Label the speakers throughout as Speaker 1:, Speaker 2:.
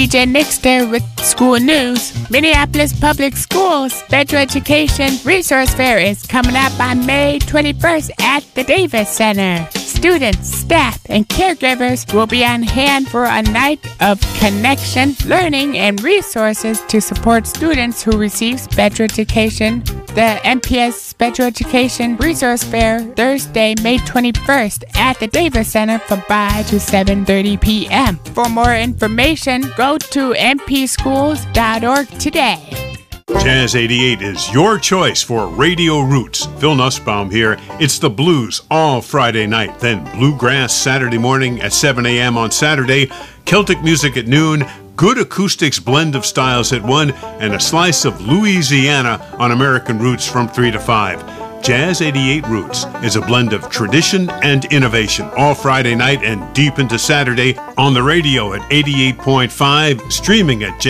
Speaker 1: DJ Nixter with school news. Minneapolis Public Schools Special Education Resource Fair is coming up on May 21st at the Davis Center. Students, staff, and caregivers will be on hand for a night of connection, learning, and resources to support students who receive special education. The MPS Special Education Resource Fair, Thursday, May 21st at the Davis Center from 5 to 7:30 p.m. For more information, go to mpschools.org today.
Speaker 2: Jazz 88 is your choice for Radio Roots. Phil Nussbaum here. It's the blues all Friday night, then bluegrass Saturday morning at 7 a.m. on Saturday, Celtic music at noon, good acoustics blend of styles at 1, and a slice of Louisiana on American Roots from 3 to 5. Jazz 88 Roots is a blend of tradition and innovation all Friday night and deep into Saturday on the radio at 88.5, streaming at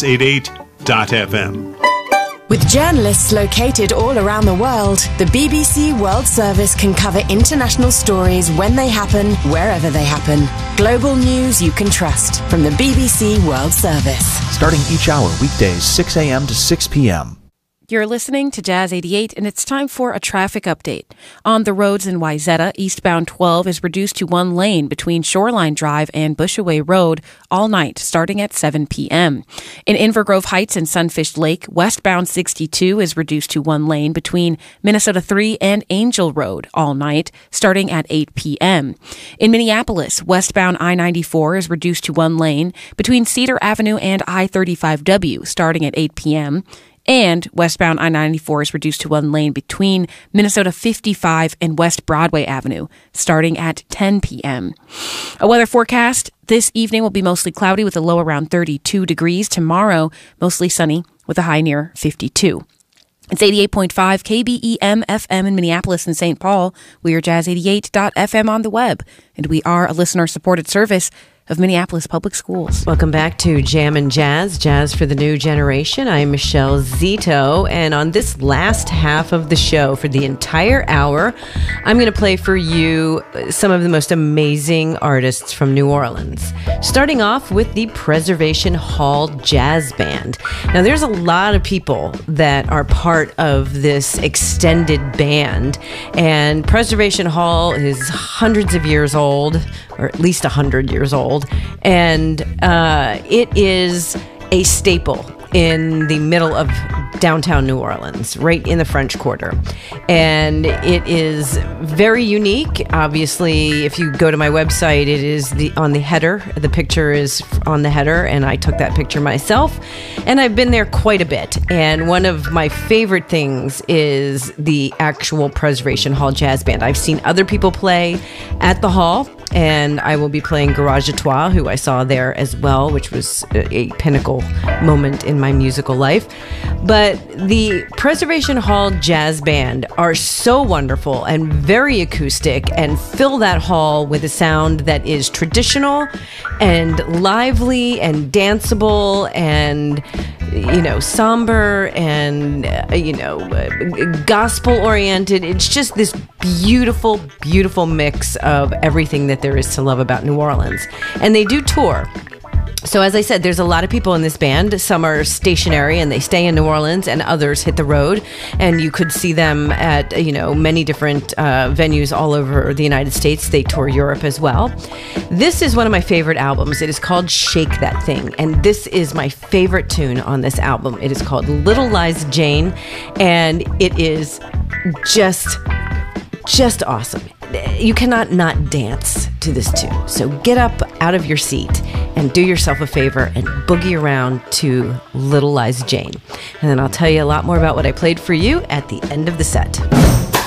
Speaker 2: jazz88.fm.
Speaker 3: With journalists located all around the world, the BBC World Service can cover international stories when they happen, wherever they happen. Global news you can trust from the BBC World Service.
Speaker 4: Starting each hour, weekdays, 6 a.m. to 6 p.m.
Speaker 5: You're listening to Jazz 88, and it's time for a traffic update. On the roads in Wayzata, eastbound 12 is reduced to one lane between Shoreline Drive and Bushaway Road all night, starting at 7 p.m. In Invergrove Heights and Sunfish Lake, westbound 62 is reduced to one lane between Minnesota 3 and Angel Road all night, starting at 8 p.m. In Minneapolis, westbound I-94 is reduced to one lane between Cedar Avenue and I-35W, starting at 8 p.m., and westbound I-94 is reduced to one lane between Minnesota 55 and West Broadway Avenue, starting at 10 p.m. A weather forecast: this evening will be mostly cloudy with a low around 32 degrees. Tomorrow, mostly sunny with a high near 52. It's 88.5 KBEM FM in Minneapolis and St. Paul. We are Jazz88.fm on the web, and we are a listener-supported service of Minneapolis Public Schools.
Speaker 6: Welcome back to Jam and Jazz, Jazz for the New Generation. I'm Michelle Zito, and on this last half of the show, for the entire hour, I'm going to play for you some of the most amazing artists from New Orleans. Starting off with the Preservation Hall Jazz Band. Now, there's a lot of people that are part of this extended band, and Preservation Hall is hundreds of years old, or at least 100 years old. And it is a staple in the middle of downtown New Orleans, right in the French Quarter. And it is very unique. Obviously, if you go to my website, it is on the header. The picture is on the header, and I took that picture myself. And I've been there quite a bit. And one of my favorite things is the actual Preservation Hall Jazz Band. I've seen other people play at the hall, and I will be playing Garage à Trois, who I saw there as well, which was a pinnacle moment in my musical life. But the Preservation Hall Jazz Band are so wonderful and very acoustic and fill that hall with a sound that is traditional and lively and danceable and, somber and, gospel-oriented. It's just this beautiful, beautiful mix of everything that there is to love about New Orleans. And they do tour. So as I said, there's a lot of people in this band. Some are stationary and they stay in New Orleans, and others hit the road. And you could see them at, many different venues all over the United States. They tour Europe as well. This is one of my favorite albums. It is called Shake That Thing. And this is my favorite tune on this album. It is called Little Liza Jane. And it is just awesome. You cannot not dance to this tune. So get up out of your seat and do yourself a favor and boogie around to Little Liza Jane. And then I'll tell you a lot more about what I played for you at the end of the set.